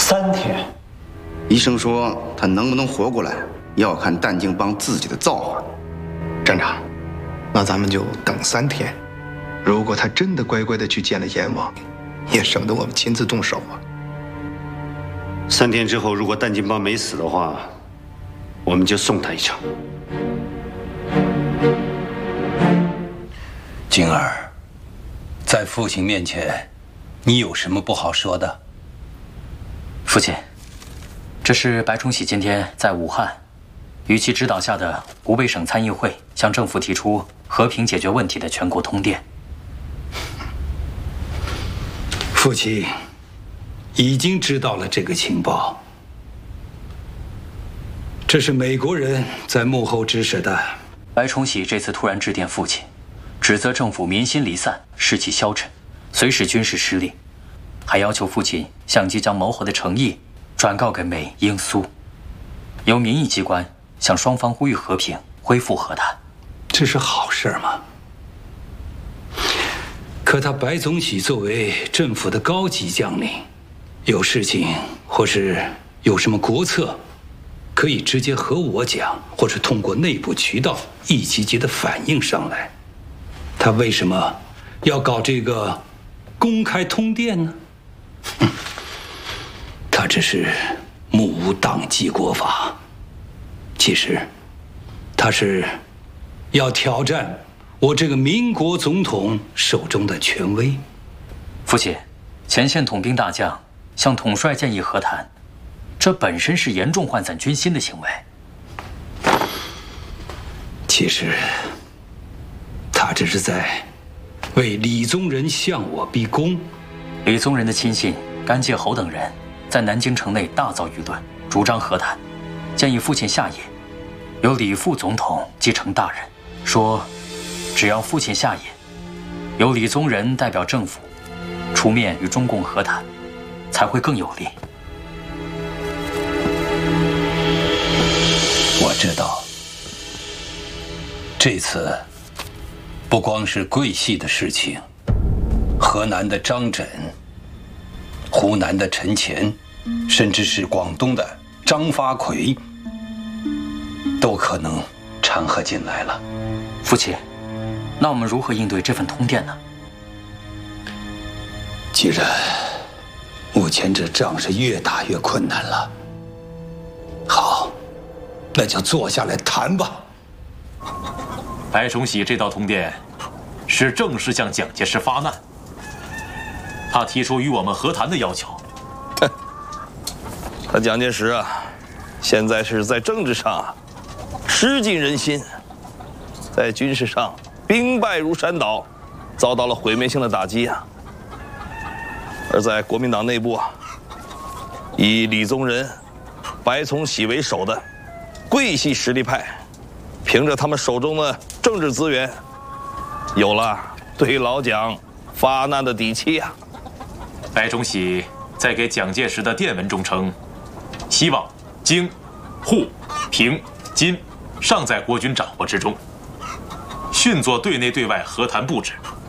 3天。 医生说他能不能活过来，要看淡靖帮自己的造化。 站长，那咱们就等3天。如果他真的乖乖的去见了阎王，也省得我们亲自动手啊。 3天之后，如果淡靖帮没死的话，我们就送他一程。 晶儿，在父亲面前，你有什么不好说的？ 父亲，这是白崇禧今天在武汉，于其指导下的湖北省参议会向政府提出和平解决问题的全国通电。 父亲已经知道了这个情报，这是美国人在幕后指使的。 白崇禧这次突然致电父亲，指责政府民心离散，士气消沉，随时军事失利，还要求父亲将即将谋和的诚意转告给美、英、苏，由民意机关向双方呼吁和平，恢复和谈。 这是好事吗？可他白总喜作为政府的高级将领，有事情或是有什么国策，可以直接和我讲，或是通过内部渠道一级级的反映上来。他为什么要搞这个公开通电呢？他这是目无党纪国法。其实，他是要挑战我这个民国总统手中的权威。 父亲，前线统兵大将向统帅建议和谈，这本身是严重涣散军心的行为。 其实，他这是在为李宗仁向我逼宫。 李宗仁的亲信甘介侯等人在南京城内大造舆论，主张和谈，建议父亲下野，由李副总统继承大任，说只要父亲下野，由李宗仁代表政府出面与中共和谈，才会更有利。 我知道，这次不光是桂系的事情，河南的张轸、湖南的陈乾，甚至是广东的张发奎，都可能掺和进来了。 父亲，那我们如何应对这份通电呢？ 既然目前这仗是越打越困难了，好，那就坐下来谈吧。 白崇禧这道通电是正式向蒋介石发难，他提出与我们和谈的要求。 他蒋介石啊，现在是在政治上吃尽人心，在军事上兵败如山倒，遭到了毁灭性的打击啊。而在国民党内部啊，以李宗仁、白崇禧为首的桂系实力派，凭着他们手中的政治资源，有了对老蒋发难的底气啊。 白崇禧在给蒋介石的电文中称，希望京、沪、平、津尚在国军掌握之中，迅做对内对外和谈布置，